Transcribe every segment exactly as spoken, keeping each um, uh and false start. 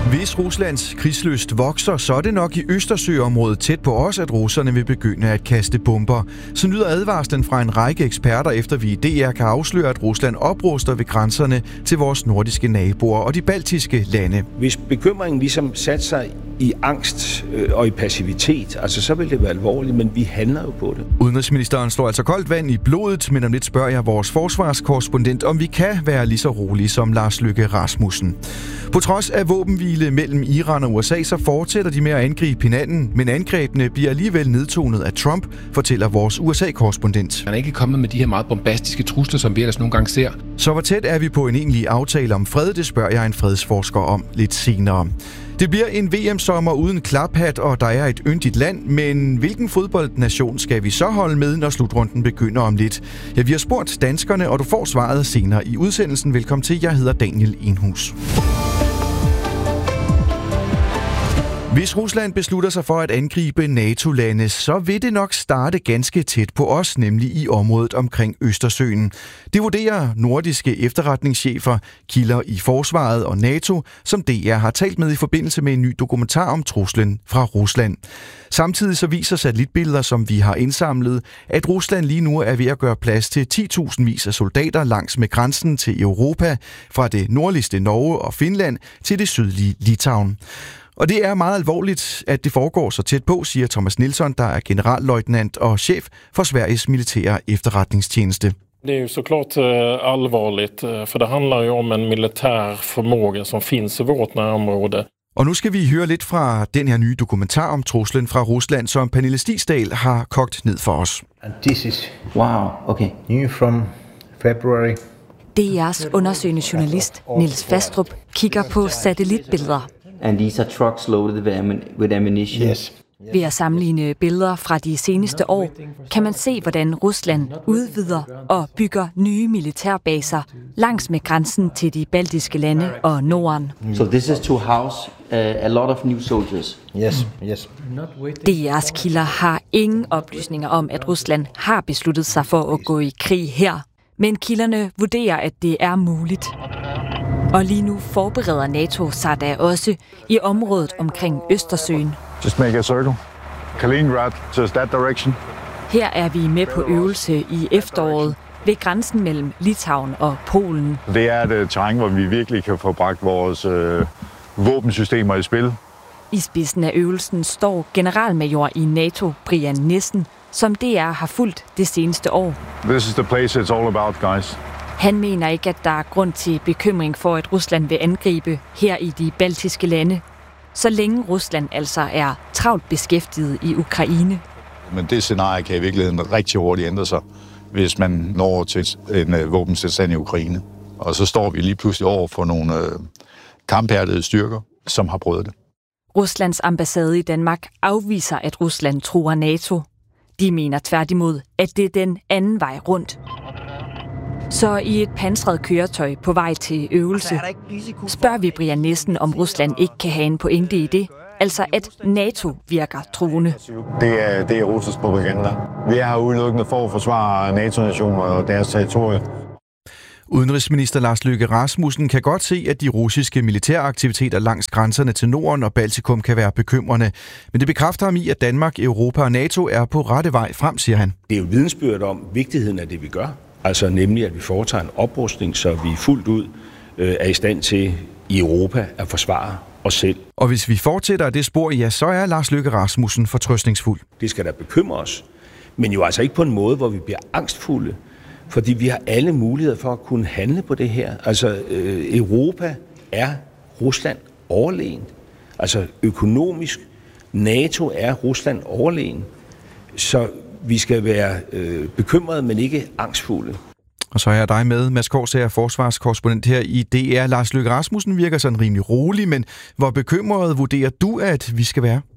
Hvis Ruslands krigslyst vokser, så er det nok i Østersøområdet tæt på os, at russerne vil begynde at kaste bomber. Så lyder advarslen fra en række eksperter, efter vi i D R kan afsløre, at Rusland opruster ved grænserne til vores nordiske naboer og de baltiske lande. Hvis bekymringen ligesom satte sig i angst og i passivitet, altså så vil det være alvorligt, men vi handler jo på det. Udenrigsministeren slår altså koldt vand i blodet, men om lidt spørger jeg vores forsvarskorrespondent, om vi kan være lige så rolige som Lars Løkke Rasmussen. På trods af våbenhvile mellem Iran og U S A, så fortsætter de med at angribe hinanden, men angrebene bliver alligevel nedtonet af Trump, fortæller vores U S A-korrespondent. Han er ikke kommet med de her meget bombastiske trusler, som vi ellers nogle gange ser. Så hvor tæt er vi på en egentlig aftale om fred, det spørger jeg en fredsforsker om lidt senere. Det bliver en V M-sommer uden klaphat, og der er et yndigt land, men hvilken fodboldnation skal vi så holde med, når slutrunden begynder om lidt? Ja, vi har spurgt danskerne, og du får svaret senere i udsendelsen. Velkommen til, jeg hedder Daniel Enhus. Hvis Rusland beslutter sig for at angribe NATO-lande, så vil det nok starte ganske tæt på os, nemlig i området omkring Østersøen. Det vurderer nordiske efterretningschefer, kilder i Forsvaret og NATO, som D R har talt med i forbindelse med en ny dokumentar om truslen fra Rusland. Samtidig så viser satellitbilleder, som vi har indsamlet, at Rusland lige nu er ved at gøre plads til ti tusind vis af soldater langs med grænsen til Europa, fra det nordligste Norge og Finland til det sydlige Litauen. Og det er meget alvorligt, at det foregår så tæt på, siger Thomas Nilsson, der er generalløjtnant og chef for Sveriges militære efterretningstjeneste. Det är ju såklart allvarligt, för det handlar ju om en militär förmåga som finns i vårt närområde. Og nu skal vi høre lidt fra den her nye dokumentar om truslen fra Rusland, som Pernille Stigsdal har kogt ned for os. And this is wow, okay, new from February. D R's undersøgende journalist Niels Fastrup kigger på satellitbilleder. And these are trucks loaded with ammunition. Yes. Ved at sammenligne billeder fra de seneste år, kan man se, hvordan Rusland udvider og bygger nye militærbaser langs med grænsen til de baltiske lande og Norden. So this is to house uh, a lot of new soldiers. Yes, yes. D R's kilder har ingen oplysninger om, at Rusland har besluttet sig for at gå i krig her. Men kilderne vurderer, at det er muligt. Og lige nu forbereder NATO sig da også i området omkring Østersøen. Just make a circle. Kaliningrad, just that direction. Her er vi med på øvelse i efteråret ved grænsen mellem Litauen og Polen. Det er et terræn, hvor vi virkelig kan få bragt vores øh, våbensystemer i spil. I spidsen af øvelsen står generalmajor i NATO, Brian Nissen, som D R har fulgt det seneste år. This is the place it's all about, guys. Han mener ikke, at der er grund til bekymring for, at Rusland vil angribe her i de baltiske lande, så længe Rusland altså er travlt beskæftiget i Ukraine. Men det scenarie kan i virkeligheden rigtig hurtigt ændre sig, hvis man når til en uh, våbenstilstand i Ukraine. Og så står vi lige pludselig over for nogle uh, kamphærdede styrker, som har prøvet det. Ruslands ambassade i Danmark afviser, at Rusland truer NATO. De mener tværtimod, at det er den anden vej rundt. Så i et pansret køretøj på vej til øvelse, spørger vi Brian Nissen, om Rusland ikke kan have en pointe i det, altså at NATO virker truende. Det er, det er russisk propaganda. Vi er her udelukkende for at forsvare NATO-nationer og deres territorium. Udenrigsminister Lars Løkke Rasmussen kan godt se, at de russiske militære aktiviteter langs grænserne til Norden og Baltikum kan være bekymrende. Men det bekræfter ham i, at Danmark, Europa og NATO er på rette vej frem, siger han. Det er jo vidensbyrd om vigtigheden af det, vi gør. Altså nemlig, at vi foretager en oprustning, så vi fuldt ud øh, er i stand til i Europa at forsvare os selv. Og hvis vi fortsætter af det spor, ja, så er Lars Løkke Rasmussen fortrøstningsfuld. Det skal da bekymre os, men jo altså ikke på en måde, hvor vi bliver angstfulde, fordi vi har alle muligheder for at kunne handle på det her. Altså øh, Europa er Rusland overlegen. Altså økonomisk, NATO er Rusland overlegen. Så vi skal være øh, bekymrede, men ikke angstfulde. Og så er jeg dig med, Mads Korsager, forsvarskorrespondent her i D R. Lars Løkke Rasmussen virker sådan rimelig rolig, men hvor bekymret vurderer du, at vi skal være?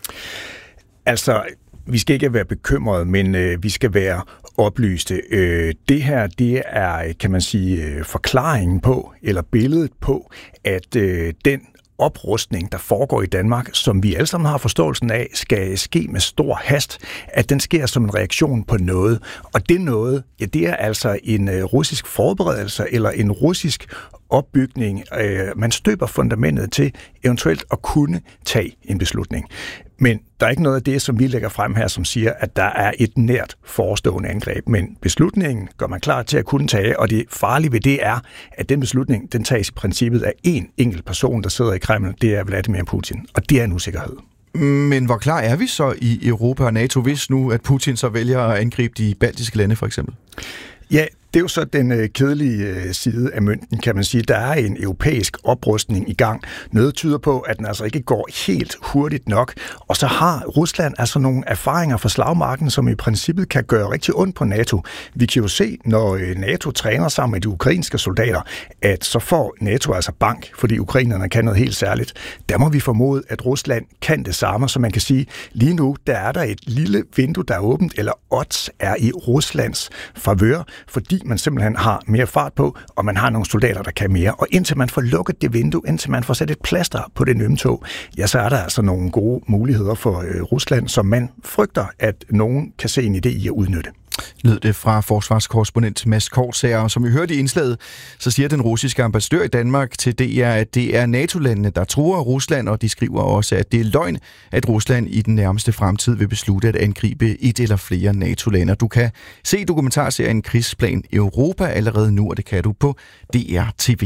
Altså, vi skal ikke være bekymrede, men øh, vi skal være oplyste. Øh, det her, det er, kan man sige, øh, forklaringen på, eller billedet på, at øh, den oprustning, der foregår i Danmark, som vi alle sammen har forståelsen af, skal ske med stor hast, at den sker som en reaktion på noget. Og det noget, ja, det er altså en uh, russisk forberedelse eller en russisk opbygning. Uh, man støber fundamentet til eventuelt at kunne tage en beslutning. Men der er ikke noget af det, som vi lægger frem her, som siger, at der er et nært forestående angreb. Men beslutningen gør man klar til at kunne tage, og det farlige ved det er, at den beslutning, den tages i princippet af én enkelt person, der sidder i Kreml. Det er Vladimir Putin, og det er en usikkerhed. Men hvor klar er vi så i Europa og NATO, hvis nu at Putin så vælger at angribe de baltiske lande for eksempel? Ja, det er jo så den øh, kedelige øh, side af mønten, kan man sige. Der er en europæisk oprustning i gang. Noget tyder på, at den altså ikke går helt hurtigt nok. Og så har Rusland altså nogle erfaringer fra slagmarken, som i princippet kan gøre rigtig ondt på NATO. Vi kan jo se, når øh, NATO træner sammen med de ukrainske soldater, at så får NATO altså bank, fordi ukrainerne kan noget helt særligt. Der må vi formode, at Rusland kan det samme, så man kan sige, lige nu der er der et lille vindue, der er åbent, eller odds er i Ruslands favør, fordi man simpelthen har mere fart på, og man har nogle soldater, der kan mere. Og indtil man får lukket det vindue, indtil man får sat et plaster på det nømme tog, ja, så er der altså nogle gode muligheder for øh, Rusland, som man frygter, at nogen kan se en idé i at udnytte. Lød det fra forsvarskorrespondent Mads Kortsager, som vi hørte i indslaget, så siger den russiske ambassadør i Danmark til D R, at det er NATO-landene, der truer Rusland, og de skriver også, at det er løgn, at Rusland i den nærmeste fremtid vil beslutte at angribe et eller flere NATO-lande. Du kan se dokumentarserien Krigsplan Europa allerede nu, og det kan du på D R T V.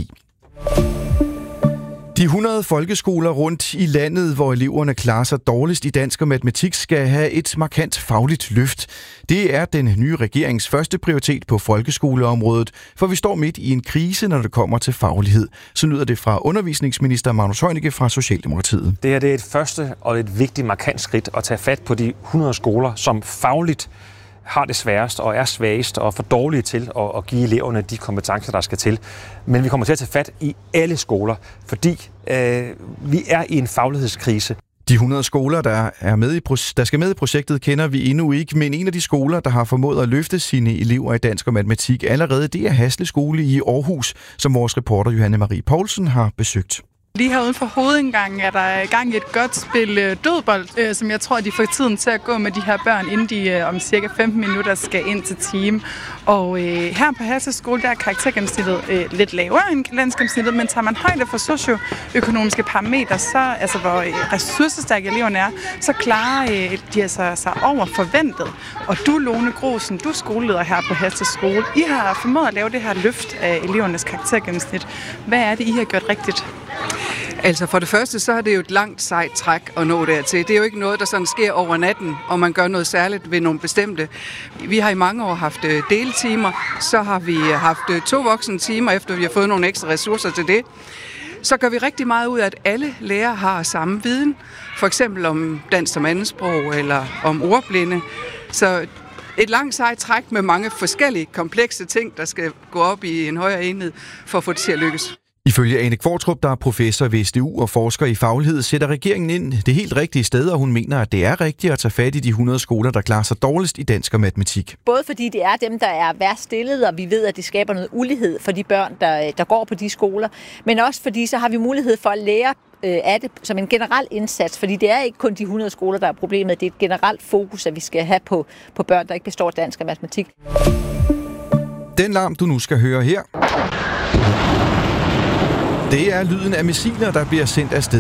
De hundrede folkeskoler rundt i landet, hvor eleverne klarer sig dårligst i dansk og matematik, skal have et markant fagligt løft. Det er den nye regerings første prioritet på folkeskoleområdet, for vi står midt i en krise, når det kommer til faglighed. Så lyder det fra undervisningsminister Magnus Heunicke fra Socialdemokratiet. Det her det er et første og et vigtigt markant skridt at tage fat på de hundrede skoler, som fagligt har det sværest og er svagest og for dårlige til at, at give eleverne de kompetencer, der skal til. Men vi kommer til at tage fat i alle skoler, fordi øh, vi er i en faglighedskrise. De hundrede skoler, der, er med i, der skal med i projektet, kender vi endnu ikke, men en af de skoler, der har formået at løfte sine elever i dansk og matematik allerede, det er Hasle Skole i Aarhus, som vores reporter Johanne Marie Poulsen har besøgt. Lige her uden for hovedindgangen er der i gang i et godt spil dødbold, øh, som jeg tror, de får tiden til at gå med de her børn, inden de øh, om cirka femten minutter skal ind til team. Og øh, her på Hasle Skole, der er karaktergennemsnittet øh, lidt lavere end landsgennemsnittet, men tager man højde for socioøkonomiske parametre, så, altså hvor ressourcestærke eleverne er, så klarer øh, de altså sig over forventet. Og du, Lone Grosen, du er skoleleder her på Hasle Skole. I har formået at lave det her løft af elevernes karaktergennemsnit. Hvad er det, I har gjort rigtigt? Altså for det første, så er det jo et langt sejt træk at nå dertil. Det er jo ikke noget, der sådan sker over natten, og man gør noget særligt ved nogle bestemte. Vi har i mange år haft deltimer, så har vi haft to voksne timer, efter vi har fået nogle ekstra ressourcer til det. Så gør vi rigtig meget ud af, at alle lærere har samme viden, for eksempel om dansk som andetsprog eller om ordblinde. Så et langt sejt træk med mange forskellige komplekse ting, der skal gå op i en højere enhed for at få det til at lykkes. Ifølge Ane Kvartrup, der er professor ved S D U og forsker i faglighed, sætter regeringen ind det helt rigtige sted, og hun mener, at det er rigtigt at tage fat i de hundrede skoler, der klarer sig dårligst i dansk og matematik. Både fordi det er dem, der er værst stillet, og vi ved, at det skaber noget ulighed for de børn, der, der går på de skoler, men også fordi så har vi mulighed for at lære øh, af det som en generel indsats, fordi det er ikke kun de hundrede skoler, der er problemet, det er et generelt fokus, at vi skal have på, på børn, der ikke består dansk og matematik. Den larm, du nu skal høre her, det er lyden af missiler, der bliver sendt afsted